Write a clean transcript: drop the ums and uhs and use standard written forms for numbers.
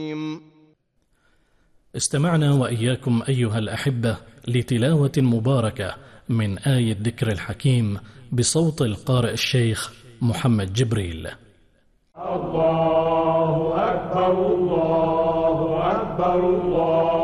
استمعنا وإياكم أيها الأحبة لتلاوة مباركة من آية ذكر الحكيم بصوت القارئ الشيخ محمد جبريل. الله أكبر الله أكبر الله